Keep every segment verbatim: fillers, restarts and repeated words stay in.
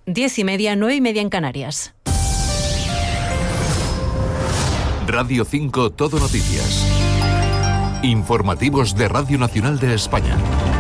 Diez y media, nueve y media en Canarias. Radio cinco Todo Noticias. Informativos de Radio Nacional de España.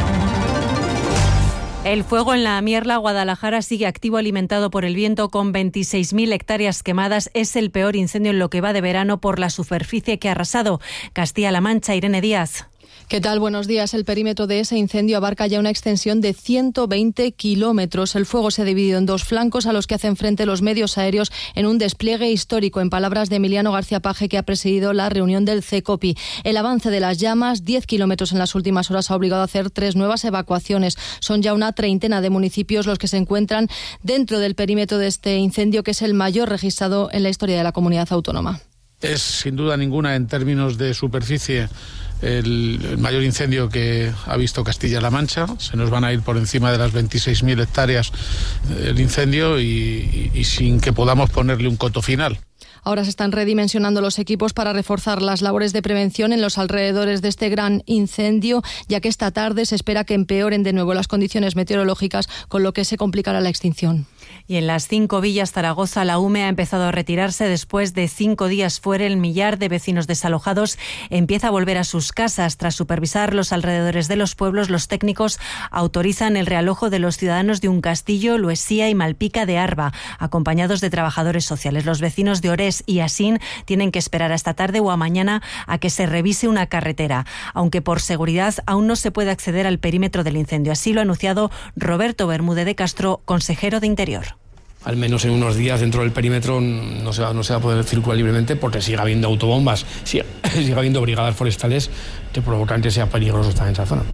El fuego en la Mierla, Guadalajara, sigue activo, alimentado por el viento, con veintiséis mil hectáreas quemadas. Es el peor incendio en lo que va de verano por la superficie que ha arrasado. Castilla-La Mancha, Irene Díaz. ¿Qué tal? Buenos días. El perímetro de ese incendio abarca ya una extensión de ciento veinte kilómetros. El fuego se ha dividido en dos flancos a los que hacen frente los medios aéreos en un despliegue histórico, en palabras de Emiliano García Paje, que ha presidido la reunión del CECOPI. El avance de las llamas, diez kilómetros en las últimas horas, ha obligado a hacer tres nuevas evacuaciones. Son ya una treintena de municipios los que se encuentran dentro del perímetro de este incendio, que es el mayor registrado en la historia de la comunidad autónoma. Es sin duda ninguna, en términos de superficie, el, el mayor incendio que ha visto Castilla-La Mancha. Se nos van a ir por encima de las veintiséis mil hectáreas el incendio y, y, y sin que podamos ponerle un coto final. Ahora se están redimensionando los equipos para reforzar las labores de prevención en los alrededores de este gran incendio, ya que esta tarde se espera que empeoren de nuevo las condiciones meteorológicas, con lo que se complicará la extinción. Y en las cinco villas Zaragoza, la U M E ha empezado a retirarse después de cinco días fuera. El millar de vecinos desalojados empieza a volver a sus casas. Tras supervisar los alrededores de los pueblos, los técnicos autorizan el realojo de los ciudadanos de Uncastillo, Luesía y Malpica de Arba, acompañados de trabajadores sociales. Los vecinos de Orés y Asín tienen que esperar a esta tarde o a mañana a que se revise una carretera, aunque por seguridad aún no se puede acceder al perímetro del incendio. Así lo ha anunciado Roberto Bermúdez de Castro, consejero de Interior. Al menos en unos días dentro del perímetro no se va, no se va a poder circular libremente, porque sigue habiendo autobombas, sigue, sigue habiendo brigadas forestales que provocan que sea peligroso estar en esa zona.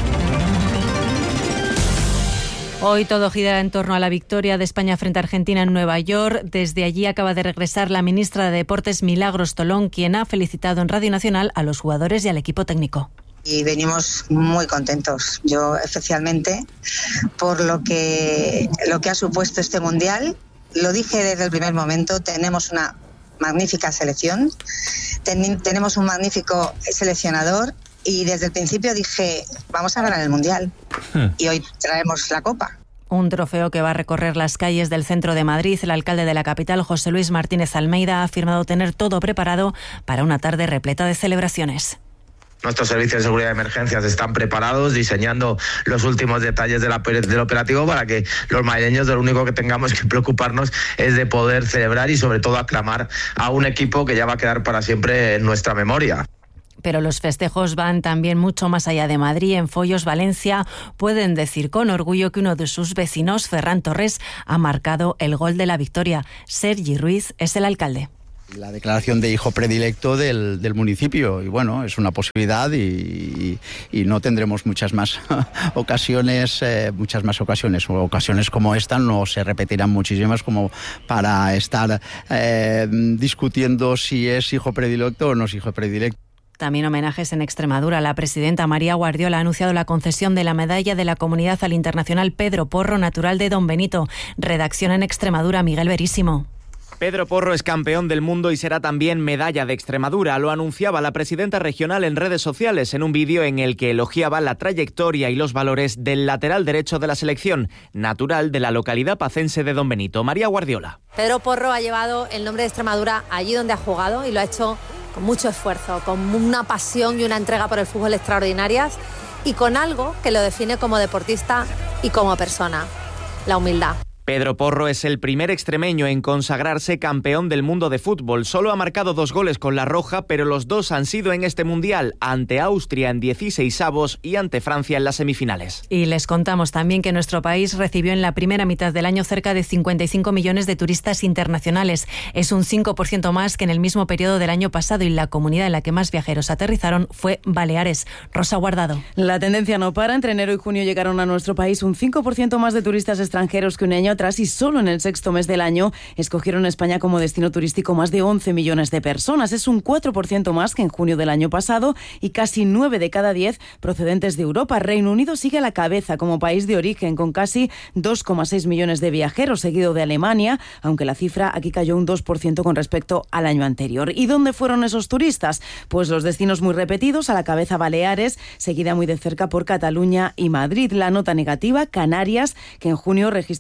Hoy todo gira en torno a la victoria de España frente a Argentina en Nueva York. Desde allí acaba de regresar la ministra de Deportes, Milagros Tolón, quien ha felicitado en Radio Nacional a los jugadores y al equipo técnico. Y venimos muy contentos, yo especialmente, por lo que, lo que ha supuesto este Mundial. Lo dije desde el primer momento, tenemos una magnífica selección, ten, tenemos un magnífico seleccionador y desde el principio dije, vamos a ganar el Mundial. Hmm. Y hoy traemos la Copa. Un trofeo que va a recorrer las calles del centro de Madrid. El alcalde de la capital, José Luis Martínez Almeida, ha afirmado tener todo preparado para una tarde repleta de celebraciones. Nuestros servicios de seguridad de emergencias están preparados, diseñando los últimos detalles de la, del operativo para que los madrileños, lo único que tengamos que preocuparnos es de poder celebrar y sobre todo aclamar a un equipo que ya va a quedar para siempre en nuestra memoria. Pero los festejos van también mucho más allá de Madrid. En Foios, Valencia, pueden decir con orgullo que uno de sus vecinos, Ferran Torres, ha marcado el gol de la victoria. Sergi Ruiz es el alcalde. La declaración de hijo predilecto del, del municipio, y bueno, es una posibilidad y, y, y no tendremos muchas más ocasiones, eh, muchas más ocasiones, o ocasiones como esta no se repetirán muchísimas como para estar eh, discutiendo si es hijo predilecto o no es hijo predilecto. También homenajes en Extremadura. La presidenta María Guardiola ha anunciado la concesión de la medalla de la Comunidad al internacional Pedro Porro, natural de Don Benito. Redacción en Extremadura, Miguel Verísimo. Pedro Porro es campeón del mundo y será también medalla de Extremadura. Lo anunciaba la presidenta regional en redes sociales en un vídeo en el que elogiaba la trayectoria y los valores del lateral derecho de la selección, natural de la localidad pacense de Don Benito. María Guardiola. Pedro Porro ha llevado el nombre de Extremadura allí donde ha jugado y lo ha hecho con mucho esfuerzo, con una pasión y una entrega por el fútbol extraordinarias y con algo que lo define como deportista y como persona: la humildad. Pedro Porro es el primer extremeño en consagrarse campeón del mundo de fútbol. Solo ha marcado dos goles con la roja, pero los dos han sido en este mundial, ante Austria en dieciseisavos y ante Francia en las semifinales. Y les contamos también que nuestro país recibió en la primera mitad del año cerca de cincuenta y cinco millones de turistas internacionales. Es un cinco por ciento más que en el mismo periodo del año pasado y la comunidad en la que más viajeros aterrizaron fue Baleares. Rosa Guardado. La tendencia no para. Entre enero y junio llegaron a nuestro país un cinco por ciento más de turistas extranjeros que un año atrás y solo en el sexto mes del año escogieron España como destino turístico más de once millones de personas. Es un cuatro por ciento más que en junio del año pasado y casi nueve de cada diez procedentes de Europa. Reino Unido sigue a la cabeza como país de origen con casi dos coma seis millones de viajeros, seguido de Alemania, aunque la cifra aquí cayó un dos por ciento con respecto al año anterior. ¿Y dónde fueron esos turistas? Pues los destinos muy repetidos, a la cabeza Baleares, seguida muy de cerca por Cataluña y Madrid. La nota negativa, Canarias, que en junio registró caídas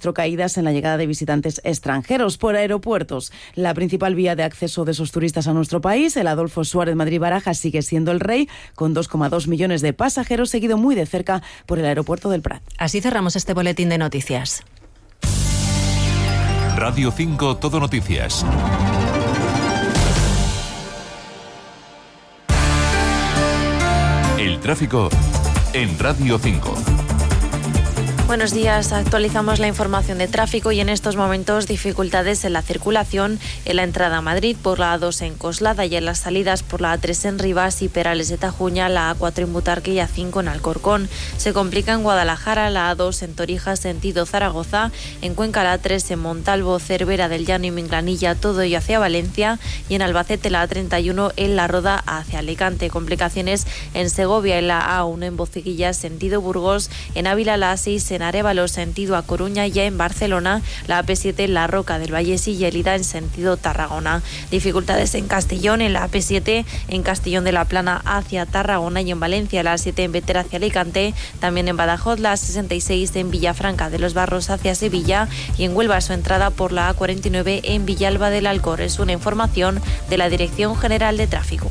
medidas en la llegada de visitantes extranjeros por aeropuertos. La principal vía de acceso de esos turistas a nuestro país, el Adolfo Suárez Madrid-Barajas, sigue siendo el Rey, con dos coma dos millones de pasajeros, seguido muy de cerca por el aeropuerto del Prat. Así cerramos este boletín de noticias. Radio cinco Todo Noticias. El tráfico en Radio cinco. Buenos días, actualizamos la información de tráfico y en estos momentos dificultades en la circulación en la entrada a Madrid por la A dos en Coslada y en las salidas por la A tres en Rivas y Perales de Tajuña, la A cuatro en Butarque y A cinco en Alcorcón. Se complica en Guadalajara la A dos en Torija sentido Zaragoza, en Cuenca la A tres en Montalvo, Cervera del Llano y Minglanilla, todo ello hacia Valencia, y en Albacete la A treinta y uno en La Roda hacia Alicante. Complicaciones en Segovia en la A uno en Bociguilla sentido Burgos, en Ávila la A seis en Arévalo sentido A Coruña, y en Barcelona la A P siete en La Roca del Vallés y Lleida en sentido Tarragona. Dificultades en Castellón en la A P siete en Castellón de la Plana hacia Tarragona, y en Valencia la A siete en Bétera hacia Alicante, también en Badajoz la A sesenta y seis en Villafranca de los Barros hacia Sevilla, y en Huelva su entrada por la A cuarenta y nueve en Villalba del Alcor. Es una información de la Dirección General de Tráfico.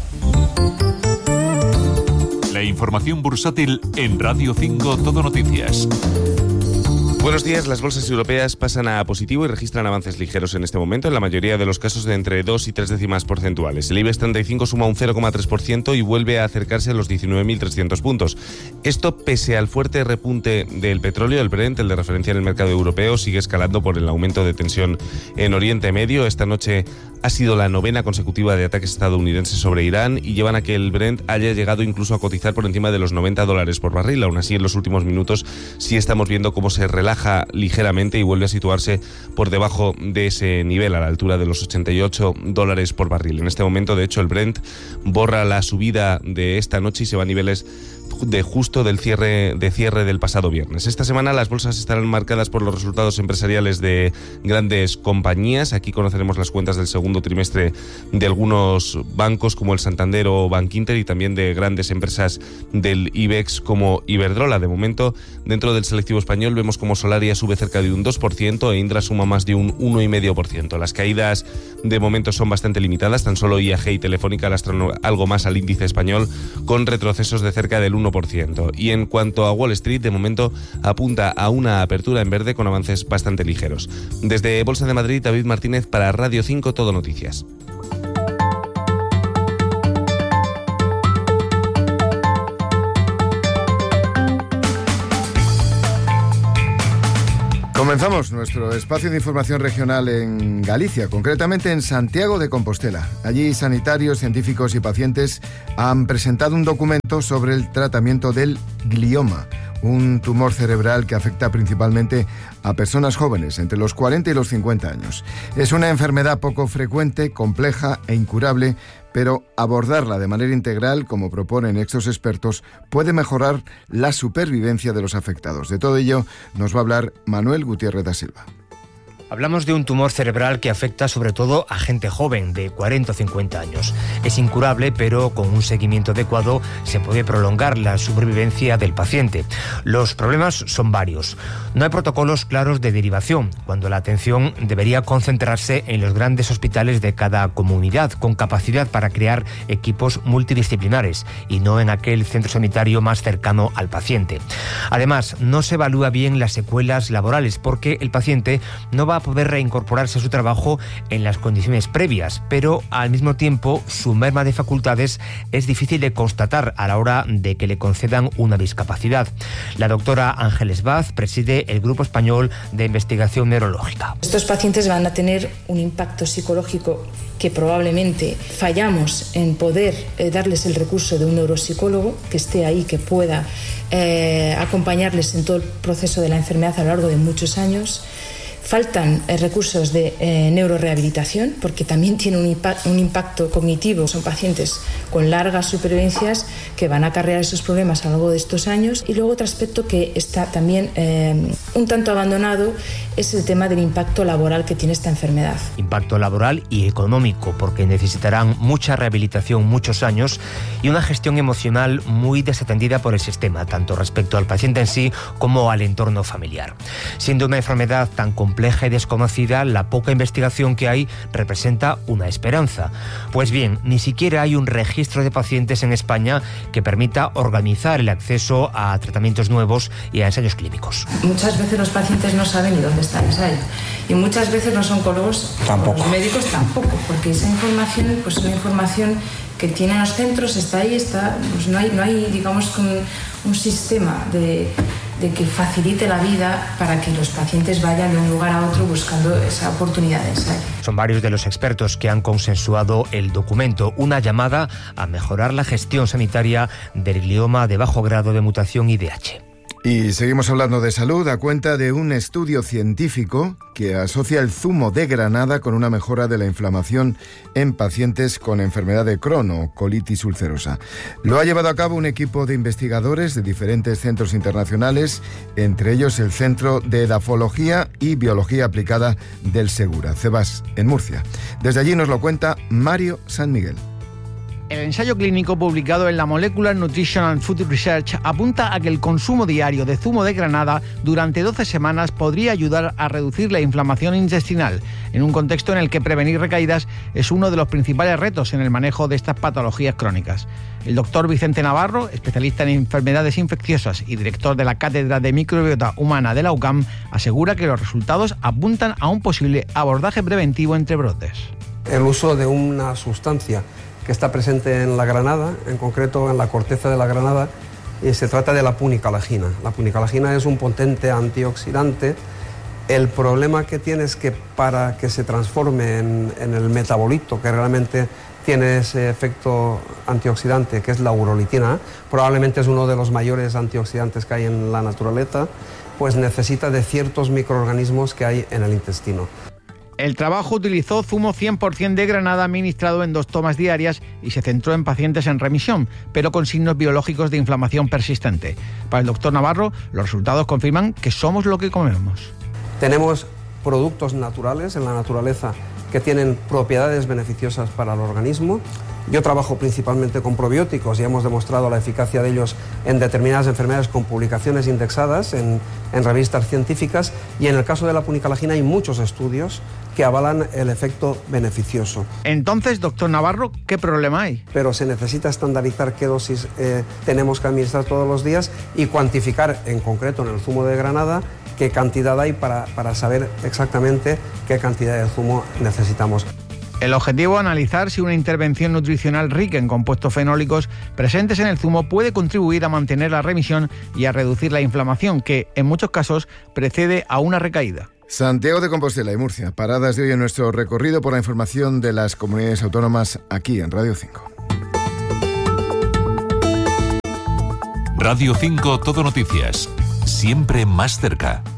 La información bursátil en Radio cinco Todo Noticias. Buenos días. Las bolsas europeas pasan a positivo y registran avances ligeros en este momento, en la mayoría de los casos de entre dos y tres décimas porcentuales. El IBEX treinta y cinco suma un cero coma tres por ciento y vuelve a acercarse a los diecinueve mil trescientos puntos. Esto pese al fuerte repunte del petróleo. El Brent, el de referencia en el mercado europeo, sigue escalando por el aumento de tensión en Oriente Medio. Esta noche ha sido la novena consecutiva de ataques estadounidenses sobre Irán y llevan a que el Brent haya llegado incluso a cotizar por encima de los noventa dólares por barril. Aún así, en los últimos minutos sí estamos viendo cómo se relaja ligeramente y vuelve a situarse por debajo de ese nivel, a la altura de los ochenta y ocho dólares por barril. En este momento, de hecho, el Brent borra la subida de esta noche y se va a niveles de justo del cierre de cierre del pasado viernes. Esta semana las bolsas estarán marcadas por los resultados empresariales de grandes compañías. Aquí conoceremos las cuentas del segundo trimestre de algunos bancos como el Santander o Bankinter, y también de grandes empresas del IBEX como Iberdrola. De momento, dentro del selectivo español vemos como Solaria sube cerca de un dos por ciento e Indra suma más de un uno coma cinco por ciento. Las caídas de momento son bastante limitadas. Tan solo I A G y Telefónica lastran algo más al índice español, con retrocesos de cerca del uno por ciento. Y en cuanto a Wall Street, de momento apunta a una apertura en verde con avances bastante ligeros. Desde Bolsa de Madrid, David Martínez para Radio cinco Todo Noticias. Comenzamos nuestro espacio de información regional en Galicia, concretamente en Santiago de Compostela. Allí sanitarios, científicos y pacientes han presentado un documento sobre el tratamiento del glioma, un tumor cerebral que afecta principalmente a personas jóvenes, entre los cuarenta y los cincuenta años. Es una enfermedad poco frecuente, compleja e incurable, pero abordarla de manera integral, como proponen estos expertos, puede mejorar la supervivencia de los afectados. De todo ello nos va a hablar Manuel Gutiérrez da Silva. Hablamos de un tumor cerebral que afecta sobre todo a gente joven de cuarenta o cincuenta años. Es incurable, pero con un seguimiento adecuado se puede prolongar la supervivencia del paciente. Los problemas son varios. No hay protocolos claros de derivación, cuando la atención debería concentrarse en los grandes hospitales de cada comunidad, con capacidad para crear equipos multidisciplinares, y no en aquel centro sanitario más cercano al paciente. Además, no se evalúa bien las secuelas laborales, porque el paciente no va a poder reincorporarse a su trabajo en las condiciones previas, pero al mismo tiempo su merma de facultades es difícil de constatar a la hora de que le concedan una discapacidad. La doctora Ángeles Vaz preside el Grupo Español de Investigación Neurológica. Estos pacientes van a tener un impacto psicológico que probablemente fallamos en poder eh, darles el recurso de un neuropsicólogo que esté ahí, que pueda eh, acompañarles en todo el proceso de la enfermedad a lo largo de muchos años. Faltan eh, recursos de eh, neurorehabilitación, porque también tiene un, impact, un impacto cognitivo. Son pacientes con largas supervivencias que van a acarrear esos problemas a lo largo de estos años. Y luego otro aspecto que está también eh, un tanto abandonado es el tema del impacto laboral que tiene esta enfermedad. Impacto laboral y económico, porque necesitarán mucha rehabilitación, muchos años, y una gestión emocional muy desatendida por el sistema, tanto respecto al paciente en sí como al entorno familiar. Siendo una enfermedad tan compleja compleja y desconocida, la poca investigación que hay representa una esperanza. Pues bien, ni siquiera hay un registro de pacientes en España que permita organizar el acceso a tratamientos nuevos y a ensayos clínicos. Muchas veces los pacientes no saben ni dónde está el ensayo y muchas veces los oncólogos, tampoco. Los médicos tampoco, porque esa información, pues una información que tienen los centros está ahí, está, pues no hay, no hay digamos un, un sistema de, de que facilite la vida para que los pacientes vayan de un lugar a otro buscando esa oportunidad de ensayo. Son varios de los expertos que han consensuado el documento, una llamada a mejorar la gestión sanitaria del glioma de bajo grado de mutación I D H. Y seguimos hablando de salud a cuenta de un estudio científico que asocia el zumo de granada con una mejora de la inflamación en pacientes con enfermedad de Crohn o colitis ulcerosa. Lo ha llevado a cabo un equipo de investigadores de diferentes centros internacionales, entre ellos el Centro de Edafología y Biología Aplicada del Segura, CEBAS, en Murcia. Desde allí nos lo cuenta Mario San Miguel. El ensayo clínico publicado en la Molecular Nutrition and Food Research apunta a que el consumo diario de zumo de granada durante doce semanas podría ayudar a reducir la inflamación intestinal, en un contexto en el que prevenir recaídas es uno de los principales retos en el manejo de estas patologías crónicas. El doctor Vicente Navarro, especialista en enfermedades infecciosas y director de la Cátedra de Microbiota Humana de la U C A M, asegura que los resultados apuntan a un posible abordaje preventivo entre brotes. El uso de una sustancia que está presente en la granada, en concreto en la corteza de la granada, y se trata de la punicalagina. La punicalagina es un potente antioxidante. El problema que tiene es que para que se transforme en, en el metabolito que realmente tiene ese efecto antioxidante, que es la urolitina, probablemente es uno de los mayores antioxidantes que hay en la naturaleza, pues necesita de ciertos microorganismos que hay en el intestino. El trabajo utilizó zumo cien por ciento de granada administrado en dos tomas diarias y se centró en pacientes en remisión, pero con signos biológicos de inflamación persistente. Para el doctor Navarro, los resultados confirman que somos lo que comemos. Tenemos productos naturales en la naturaleza que tienen propiedades beneficiosas para el organismo. Yo trabajo principalmente con probióticos y hemos demostrado la eficacia de ellos en determinadas enfermedades con publicaciones indexadas en, en revistas científicas, y en el caso de la punicalagina hay muchos estudios que avalan el efecto beneficioso. Entonces, doctor Navarro, ¿qué problema hay? Pero se necesita estandarizar qué dosis eh, tenemos que administrar todos los días y cuantificar en concreto en el zumo de granada qué cantidad hay para, para saber exactamente qué cantidad de zumo necesitamos. El objetivo es analizar si una intervención nutricional rica en compuestos fenólicos presentes en el zumo puede contribuir a mantener la remisión y a reducir la inflamación, que en muchos casos precede a una recaída. Santiago de Compostela y Murcia, paradas de hoy en nuestro recorrido por la información de las comunidades autónomas aquí en Radio cinco. Radio cinco Todo Noticias, siempre más cerca.